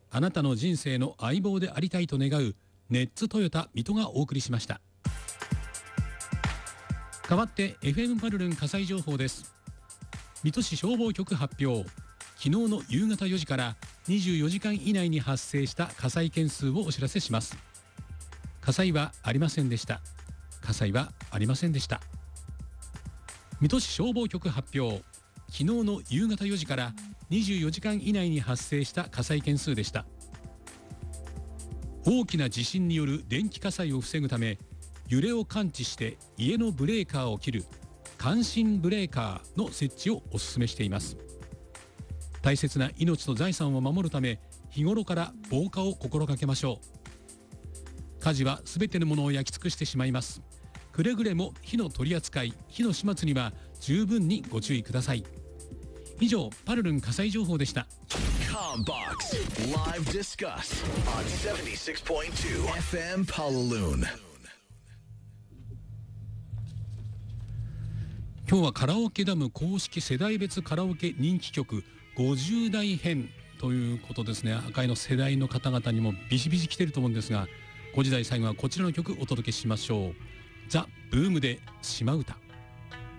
あなたの人生の相棒でありたいと願うネッツトヨタ水戸がお送りしました。代わって FM パルルン火災情報です。水戸市消防局発表。昨日の夕方4時から24時間以内に発生した火災件数をお知らせします。火災はありませんでした。火災はありませんでした。水戸市消防局発表。昨日の夕方4時から24時間以内に発生した火災件数でした。大きな地震による電気火災を防ぐため、揺れを感知して家のブレーカーを切る感震ブレーカーの設置をお勧めしています。大切な命と財産を守るため、日頃から防火を心がけましょう。火事はすべてのものを焼き尽くしてしまいます。くれぐれも火の取り扱い、火の始末には十分にご注意ください。以上、パルルン火災情報でした。 Combox Live Discuss on 76.2 FM Palaloon。 今日はカラオケダム公式世代別カラオケ人気曲50代編ということですね。赤いの世代の方々にもビシビシ来てると思うんですが、5時台最後はこちらの曲お届けしましょう。ザ・ブームで島唄。